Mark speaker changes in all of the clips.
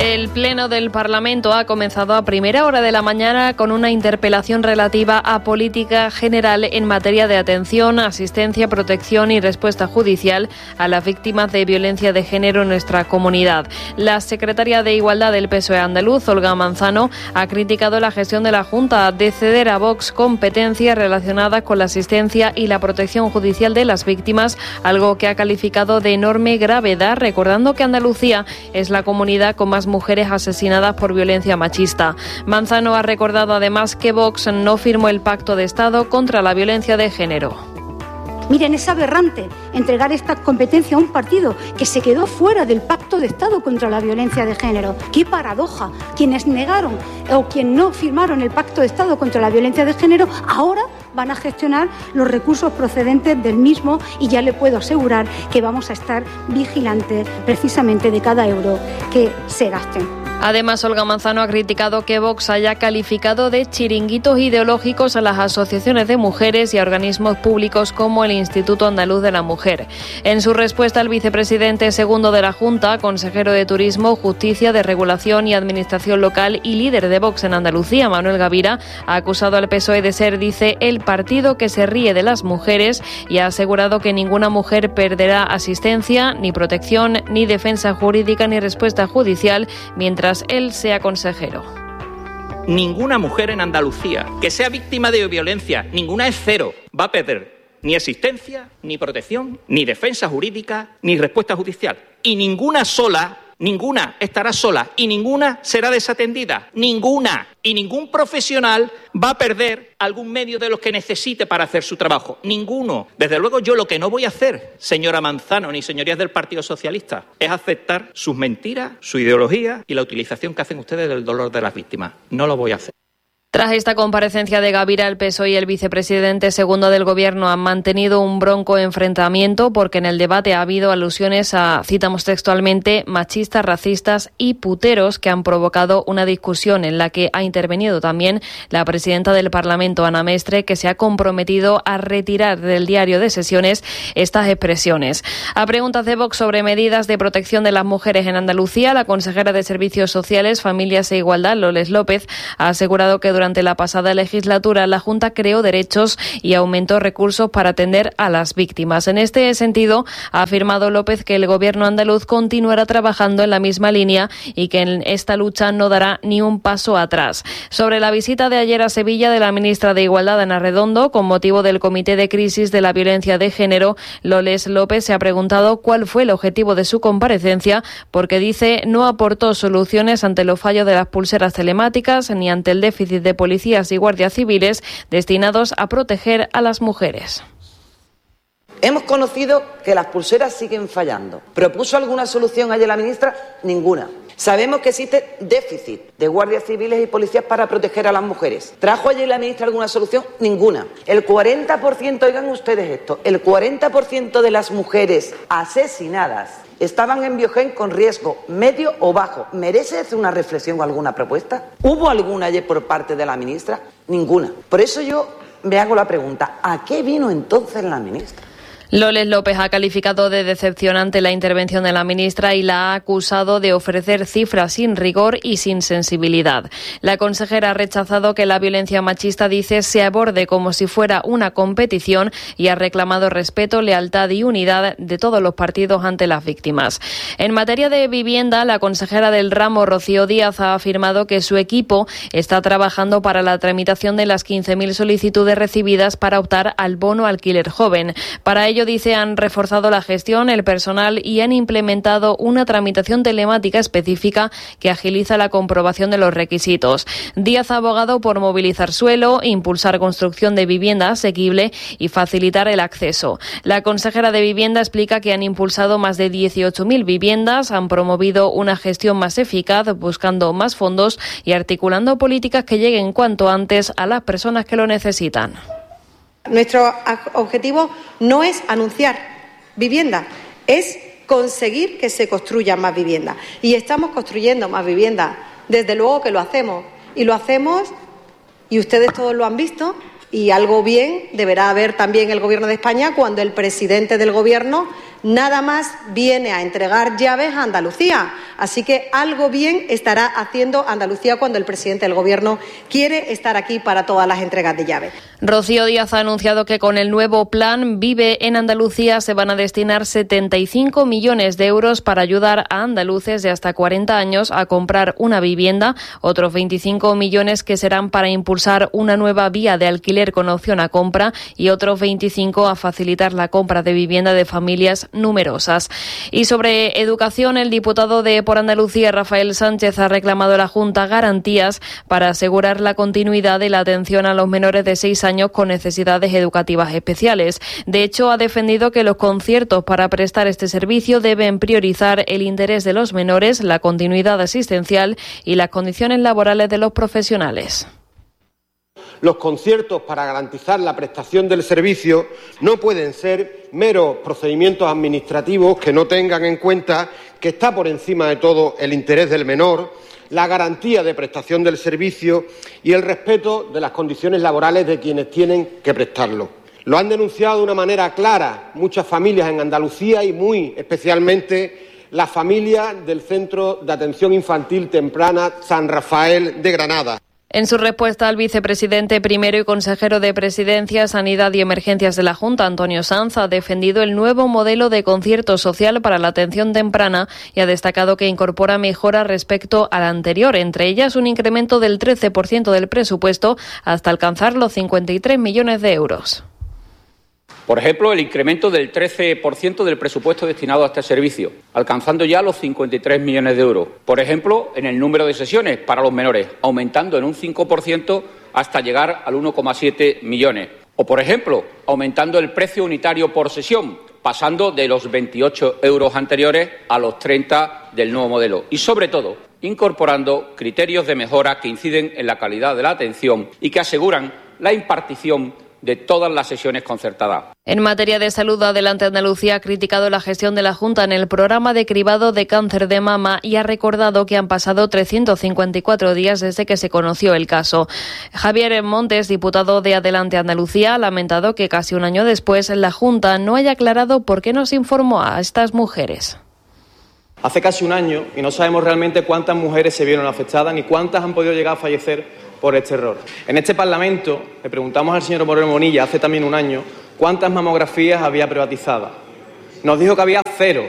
Speaker 1: El Pleno del Parlamento ha comenzado a primera hora de la mañana con una interpelación relativa a política general en materia de atención, asistencia, protección y respuesta judicial a las víctimas de violencia de género en nuestra comunidad. La secretaria de Igualdad del PSOE andaluz, Olga Manzano, ha criticado la gestión de la Junta de ceder a Vox competencias relacionadas con la asistencia y la protección judicial de las víctimas, algo que ha calificado de enorme gravedad, recordando que Andalucía es la comunidad con más mujeres asesinadas por violencia machista. Manzano ha recordado además que Vox no firmó el Pacto de Estado contra la violencia de género.
Speaker 2: Miren, es aberrante entregar esta competencia a un partido que se quedó fuera del Pacto de Estado contra la violencia de género. ¡Qué paradoja! Quienes negaron o quienes no firmaron el Pacto de Estado contra la violencia de género ahora van a gestionar los recursos procedentes del mismo, y ya le puedo asegurar que vamos a estar vigilantes precisamente de cada euro que se gasten.
Speaker 1: Además, Olga Manzano ha criticado que Vox haya calificado de chiringuitos ideológicos a las asociaciones de mujeres y a organismos públicos como el Instituto Andaluz de la Mujer. En su respuesta, el vicepresidente segundo de la Junta, consejero de Turismo, Justicia, Desregulación y Administración Local y líder de Vox en Andalucía, Manuel Gavira, ha acusado al PSOE de ser, dice, el partido que se ríe de las mujeres, y ha asegurado que ninguna mujer perderá asistencia, ni protección, ni defensa jurídica, ni respuesta judicial mientras él sea consejero.
Speaker 3: Ninguna mujer en Andalucía que sea víctima de violencia, ninguna es cero, va a perder ni asistencia, ni protección, ni defensa jurídica, ni respuesta judicial. Y ninguna estará sola y ninguna será desatendida. Ninguna. Y ningún profesional va a perder algún medio de los que necesite para hacer su trabajo. Ninguno. Desde luego, yo lo que no voy a hacer, señora Manzano ni señorías del Partido Socialista, es aceptar sus mentiras, su ideología y la utilización que hacen ustedes del dolor de las víctimas. No lo voy a hacer.
Speaker 1: Tras esta comparecencia de Gavira, el PSOE y el vicepresidente segundo del Gobierno han mantenido un bronco enfrentamiento porque en el debate ha habido alusiones a, citamos textualmente, machistas, racistas y puteros, que han provocado una discusión en la que ha intervenido también la presidenta del Parlamento, Ana Mestre, que se ha comprometido a retirar del diario de sesiones estas expresiones. A preguntas de Vox sobre medidas de protección de las mujeres en Andalucía, la consejera de Servicios Sociales, Familias e Igualdad, Loles López, ha asegurado que durante la pasada legislatura la Junta creó derechos y aumentó recursos para atender a las víctimas. En este sentido, ha afirmado López que el Gobierno andaluz continuará trabajando en la misma línea y que en esta lucha no dará ni un paso atrás. Sobre la visita de ayer a Sevilla de la ministra de Igualdad, Ana Redondo, con motivo del Comité de Crisis de la Violencia de Género, Loles López se ha preguntado cuál fue el objetivo de su comparecencia, porque dice no aportó soluciones ante los fallos de las pulseras telemáticas ni ante el déficit de policías y guardias civiles destinados a proteger a las mujeres.
Speaker 4: Hemos conocido que las pulseras siguen fallando. ¿Propuso alguna solución ayer la ministra? Ninguna. Sabemos que existe déficit de guardias civiles y policías para proteger a las mujeres. ¿Trajo ayer la ministra alguna solución? Ninguna. El 40%, oigan ustedes esto, el 40% de las mujeres asesinadas estaban en Biogen con riesgo medio o bajo. ¿Merece hacer una reflexión o alguna propuesta? ¿Hubo alguna ayer por parte de la ministra? Ninguna. Por eso yo me hago la pregunta, ¿a qué vino entonces la ministra?
Speaker 1: Loles López ha calificado de decepcionante la intervención de la ministra y la ha acusado de ofrecer cifras sin rigor y sin sensibilidad. La consejera ha rechazado que la violencia machista, dice, se aborde como si fuera una competición y ha reclamado respeto, lealtad y unidad de todos los partidos ante las víctimas. En materia de vivienda, la consejera del ramo, Rocío Díaz, ha afirmado que su equipo está trabajando para la tramitación de las 15.000 solicitudes recibidas para optar al bono alquiler joven. Para ello, dice, han reforzado la gestión, el personal y han implementado una tramitación telemática específica que agiliza la comprobación de los requisitos. Díaz ha abogado por movilizar suelo, impulsar construcción de vivienda asequible y facilitar el acceso. La consejera de Vivienda explica que han impulsado más de 18.000 viviendas, han promovido una gestión más eficaz, buscando más fondos y articulando políticas que lleguen cuanto antes a las personas que lo necesitan.
Speaker 5: Nuestro objetivo no es anunciar vivienda, es conseguir que se construyan más viviendas. Y estamos construyendo más viviendas. Desde luego que lo hacemos. Y lo hacemos, y ustedes todos lo han visto, y algo bien deberá haber también el Gobierno de España cuando el presidente del Gobierno nada más viene a entregar llaves a Andalucía. Así que algo bien estará haciendo Andalucía cuando el presidente del Gobierno quiere estar aquí para todas las entregas de llaves.
Speaker 1: Rocío Díaz ha anunciado que con el nuevo plan Vive en Andalucía se van a destinar 75 millones de euros para ayudar a andaluces de hasta 40 años a comprar una vivienda, otros 25 millones que serán para impulsar una nueva vía de alquiler con opción a compra y otros 25 a facilitar la compra de vivienda de familias numerosas. Y sobre educación, el diputado de Por Andalucía, Rafael Sánchez, ha reclamado a la Junta garantías para asegurar la continuidad de la atención a los menores de 6 años con necesidades educativas especiales. De hecho, ha defendido que los conciertos para prestar este servicio deben priorizar el interés de los menores, la continuidad asistencial y las condiciones laborales de los profesionales.
Speaker 6: Los conciertos para garantizar la prestación del servicio no pueden ser meros procedimientos administrativos que no tengan en cuenta que está por encima de todo el interés del menor, la garantía de prestación del servicio y el respeto de las condiciones laborales de quienes tienen que prestarlo. Lo han denunciado de una manera clara muchas familias en Andalucía y muy especialmente las familias del Centro de Atención Infantil Temprana San Rafael de Granada.
Speaker 1: En su respuesta, al vicepresidente primero y consejero de Presidencia, Sanidad y Emergencias de la Junta, Antonio Sanz, ha defendido el nuevo modelo de concierto social para la atención temprana y ha destacado que incorpora mejoras respecto al anterior, entre ellas un incremento del 13% del presupuesto hasta alcanzar los 53 millones de euros.
Speaker 3: Por ejemplo, el incremento del 13% del presupuesto destinado a este servicio, alcanzando ya los 53 millones de euros. Por ejemplo, en el número de sesiones para los menores, aumentando en un 5% hasta llegar al 1,7 millones. O, por ejemplo, aumentando el precio unitario por sesión, pasando de los 28 euros anteriores a los 30 del nuevo modelo. Y, sobre todo, incorporando criterios de mejora que inciden en la calidad de la atención y que aseguran la impartición de todas las sesiones concertadas.
Speaker 1: En materia de salud, Adelante Andalucía ha criticado la gestión de la Junta en el programa de cribado de cáncer de mama y ha recordado que han pasado 354 días desde que se conoció el caso. Javier Montes, diputado de Adelante Andalucía, ha lamentado que casi un año después la Junta no haya aclarado por qué no se informó a estas mujeres.
Speaker 7: Hace casi un año y no sabemos realmente cuántas mujeres se vieron afectadas ni cuántas han podido llegar a fallecer por este error. En este Parlamento le preguntamos al señor Moreno Bonilla hace también un año cuántas mamografías había privatizadas. Nos dijo que había cero.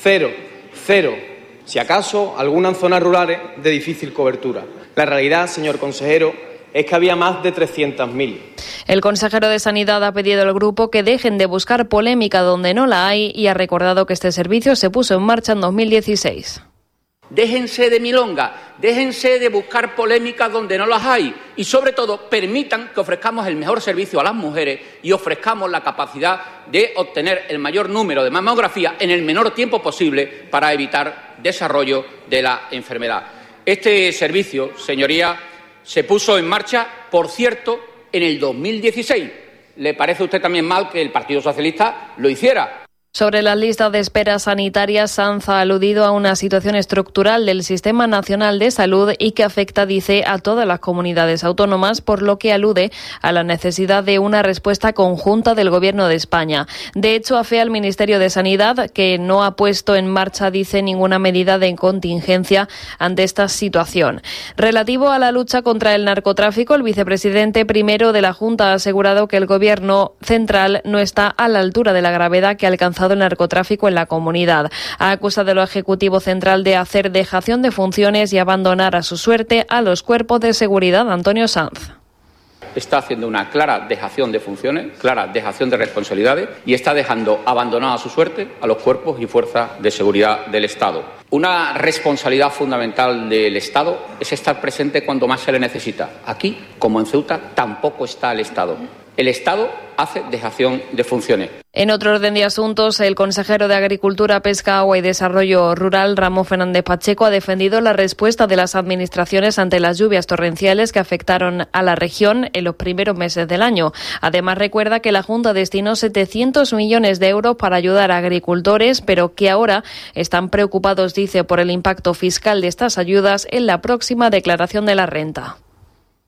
Speaker 7: Si acaso, algunas en zonas rurales de difícil cobertura. La realidad, señor consejero, es que había más de 300.000.
Speaker 1: El consejero de Sanidad ha pedido al grupo que dejen de buscar polémica donde no la hay y ha recordado que este servicio se puso en marcha en 2016.
Speaker 3: Déjense de milonga, déjense de buscar polémicas donde no las hay y, sobre todo, permitan que ofrezcamos el mejor servicio a las mujeres y ofrezcamos la capacidad de obtener el mayor número de mamografías en el menor tiempo posible para evitar desarrollo de la enfermedad. Este servicio, señoría, se puso en marcha, por cierto, en el 2016. ¿Le parece a usted también mal que el Partido Socialista lo hiciera?
Speaker 1: Sobre las listas de espera sanitarias, Sanz ha aludido a una situación estructural del Sistema Nacional de Salud y que afecta, dice, a todas las comunidades autónomas, por lo que alude a la necesidad de una respuesta conjunta del Gobierno de España. De hecho, afea al Ministerio de Sanidad, que no ha puesto en marcha, dice, ninguna medida de contingencia ante esta situación. Relativo a la lucha contra el narcotráfico, el vicepresidente primero de la Junta ha asegurado que el Gobierno central no está a la altura de la gravedad que ha alcanzado el narcotráfico en la comunidad. Ha acusado al Ejecutivo Central de hacer dejación de funciones y abandonar a su suerte a los cuerpos de seguridad. Antonio Sanz.
Speaker 3: Está haciendo una clara dejación de funciones, clara dejación de responsabilidades y está dejando abandonada a su suerte a los cuerpos y fuerzas de seguridad del Estado. Una responsabilidad fundamental del Estado es estar presente cuando más se le necesita. Aquí, como en Ceuta, tampoco está el Estado. El Estado hace dejación de funciones.
Speaker 1: En otro orden de asuntos, el consejero de Agricultura, Pesca, Agua y Desarrollo Rural, Ramón Fernández Pacheco, ha defendido la respuesta de las administraciones ante las lluvias torrenciales que afectaron a la región en los primeros meses del año. Además, recuerda que la Junta destinó 700 millones de euros para ayudar a agricultores, pero que ahora están preocupados, dice, por el impacto fiscal de estas ayudas en la próxima declaración de la renta.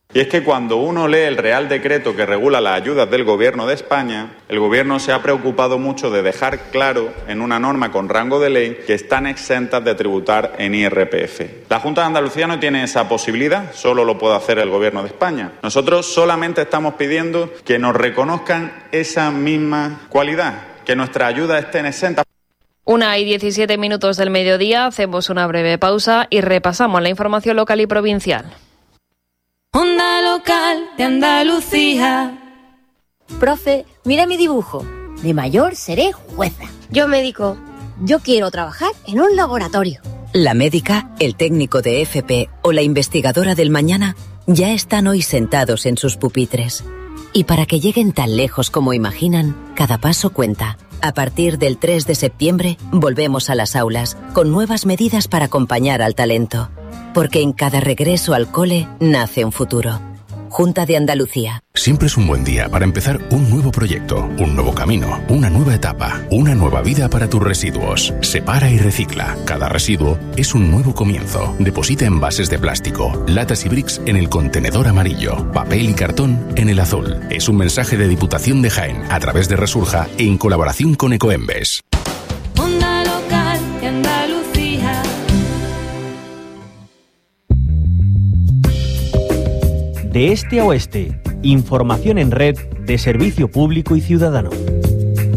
Speaker 8: Y es que cuando uno lee el Real Decreto que regula las ayudas del Gobierno de España, el Gobierno se ha preocupado mucho de dejar claro en una norma con rango de ley que están exentas de tributar en IRPF. La Junta de Andalucía no tiene esa posibilidad, solo lo puede hacer el Gobierno de España. Nosotros solamente estamos pidiendo que nos reconozcan esa misma cualidad, que nuestras ayudas estén exentas.
Speaker 1: 1:17 del mediodía, hacemos una breve pausa y repasamos la información local y provincial.
Speaker 9: Onda Local de Andalucía.
Speaker 10: Profe, mira mi dibujo. De mayor seré jueza.
Speaker 11: Yo médico.
Speaker 10: Yo quiero trabajar en un laboratorio.
Speaker 12: La médica, el técnico de FP o la investigadora del mañana ya están hoy sentados en sus pupitres. Y para que lleguen tan lejos como imaginan, cada paso cuenta. A partir del 3 de septiembre volvemos a las aulas con nuevas medidas para acompañar al talento. Porque en cada regreso al cole nace un futuro. Junta de Andalucía.
Speaker 13: Siempre es un buen día para empezar un nuevo proyecto, un nuevo camino, una nueva etapa, una nueva vida para tus residuos. Separa y recicla. Cada residuo es un nuevo comienzo. Deposita envases de plástico, latas y bricks en el contenedor amarillo, papel y cartón en el azul. Es un mensaje de Diputación de Jaén a través de Resurja en colaboración con Ecoembes.
Speaker 9: Onda Local de Andalucía.
Speaker 14: De este a oeste, información en red de servicio público y ciudadano.